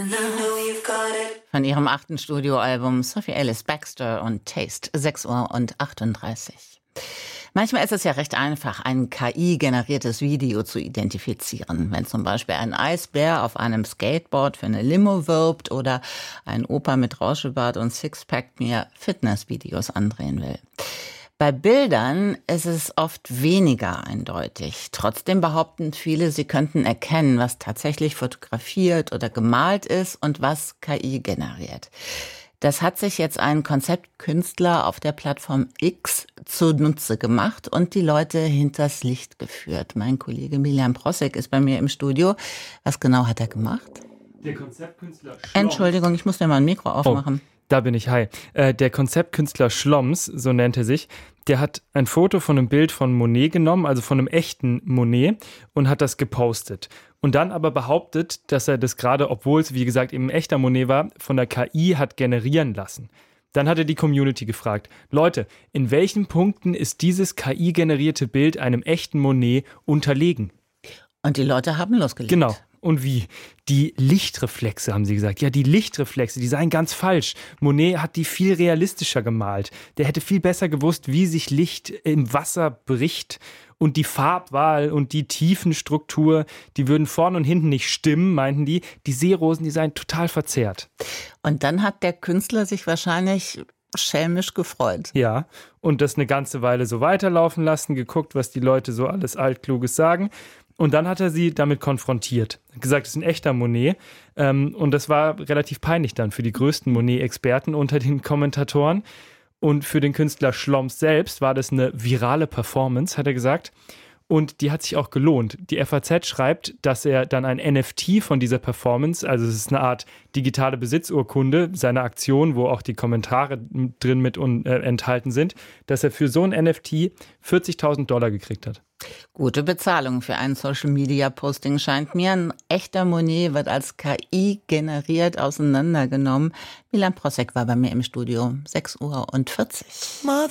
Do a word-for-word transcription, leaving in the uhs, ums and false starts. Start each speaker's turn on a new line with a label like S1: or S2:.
S1: Von ihrem achten Studioalbum Sophie Ellis Bextor und Taste, sechs Uhr und achtunddreißig. Manchmal ist es ja recht einfach, ein K I-generiertes Video zu identifizieren. Wenn zum Beispiel ein Eisbär auf einem Skateboard für eine Limo wirbt oder ein Opa mit Rauschebart und Sixpack mir Fitnessvideos andrehen will. Bei Bildern ist es oft weniger eindeutig. Trotzdem behaupten viele, sie könnten erkennen, was tatsächlich fotografiert oder gemalt ist und was K I generiert. Das hat sich jetzt ein Konzeptkünstler auf der Plattform X zunutze gemacht und die Leute hinters Licht geführt. Mein Kollege Miljan Prossek ist bei mir im Studio. Was genau hat er gemacht?
S2: Der Konzeptkünstler Schloms.
S1: Entschuldigung, ich muss mir mal ein Mikro aufmachen.
S2: Oh, da bin ich, hi. Äh, der Konzeptkünstler Schloms, so nennt er sich, der hat ein Foto von einem Bild von Monet genommen, also von einem echten Monet, und hat das gepostet. Und dann aber behauptet, dass er das gerade, obwohl es, wie gesagt, eben ein echter Monet war, von der K I hat generieren lassen. Dann hat er die Community gefragt: Leute, in welchen Punkten ist dieses K I-generierte Bild einem echten Monet unterlegen?
S1: Und die Leute haben losgelegt.
S2: Genau. Und wie? Die Lichtreflexe, haben sie gesagt. Ja, die Lichtreflexe, die seien ganz falsch. Monet hat die viel realistischer gemalt. Der hätte viel besser gewusst, wie sich Licht im Wasser bricht. Und die Farbwahl und die Tiefenstruktur, die würden vorne und hinten nicht stimmen, meinten die. Die Seerosen, die seien total verzerrt.
S1: Und dann hat der Künstler sich wahrscheinlich schelmisch gefreut.
S2: Ja, und das eine ganze Weile so weiterlaufen lassen, geguckt, was die Leute so alles Altkluges sagen. Und dann hat er sie damit konfrontiert. Er hat gesagt, es ist ein echter Monet. Und das war relativ peinlich dann für die größten Monet-Experten unter den Kommentatoren. Und für den Künstler Schloms selbst war das eine virale Performance, hat er gesagt. Und die hat sich auch gelohnt. Die F A Z schreibt, dass er dann ein N F T von dieser Performance, also es ist eine Art digitale Besitzurkunde seiner Aktion, wo auch die Kommentare drin mit un, äh, enthalten sind, dass er für so ein N F T vierzigtausend Dollar gekriegt hat.
S1: Gute Bezahlung für ein Social-Media-Posting scheint mir. Ein echter Monet wird als K I generiert auseinandergenommen. Miljan Prossek war bei mir im Studio. sechs Uhr und vierzig. Mother